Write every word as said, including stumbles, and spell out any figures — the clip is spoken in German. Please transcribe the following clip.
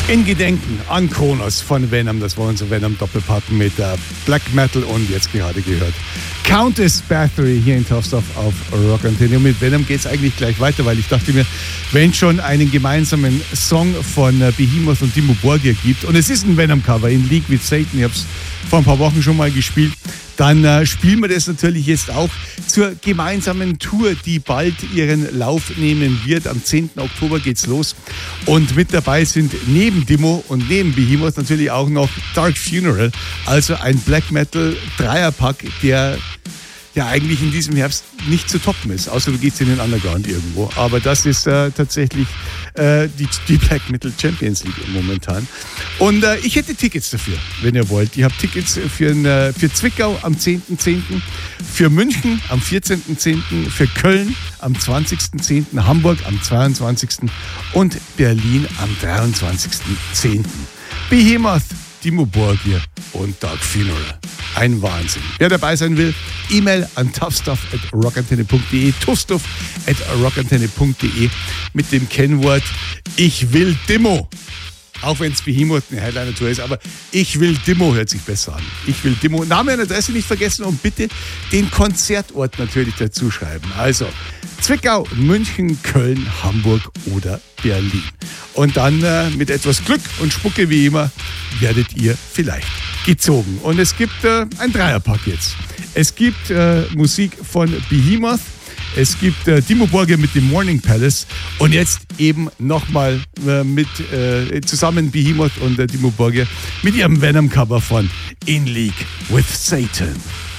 In Gedenken an Kronos von Venom, das war unser Venom-Doppelpack mit äh, Black Metal und jetzt gerade gehört Countess Bathory hier in Tough Stuff auf Rock Antenne. Und mit Venom geht es eigentlich gleich weiter, weil ich dachte mir, wenn schon einen gemeinsamen Song von äh, Behemoth und Dimmu Borgir gibt und es ist ein Venom-Cover in League with Satan, ich habe es vor ein paar Wochen schon mal gespielt, dann äh, spielen wir das natürlich jetzt auch zur gemeinsamen Tour, die bald ihren Lauf nehmen wird. Am zehnten Oktober geht's los. Und mit dabei sind neben Dimmu und neben Behemoth natürlich auch noch Dark Funeral, also ein Black Metal Dreierpack, der ja eigentlich in diesem Herbst nicht zu toppen ist, außer du gehst in den Underground irgendwo. Aber das ist äh, tatsächlich äh, die, die Black Metal Champions League momentan. Und äh, ich hätte Tickets dafür, wenn ihr wollt. Ich habe Tickets für, äh, für Zwickau am zehnten zehnten, für München am vierzehnten zehnten, für Köln am zwanzigsten zehnten, Hamburg am zweiundzwanzigsten und Berlin am dreiundzwanzigsten zehnten. Behemoth, Dimmu Borgir und Dark Funeral. Ein Wahnsinn. Wer dabei sein will, E-Mail an toughstuff at rockantenne punkt de, toughstuff at rockantenne punkt de mit dem Kennwort Ich will Dimmu. Auch wenn es Behemoth eine Headliner-Tour ist, aber Ich will Dimmu hört sich besser an. Ich will Dimmu. Name und Adresse nicht vergessen und bitte den Konzertort natürlich dazu schreiben. Also Zwickau, München, Köln, Hamburg oder Berlin. Und dann äh, mit etwas Glück und Spucke wie immer werdet ihr vielleicht gezogen. Und es gibt äh, ein Dreierpack jetzt. Es gibt äh, Musik von Behemoth, es gibt äh, Dimmu Borgir mit dem Morning Palace und jetzt eben nochmal äh, mit äh, zusammen Behemoth und äh, Dimmu Borgir mit ihrem Venom-Cover von In League with Satan.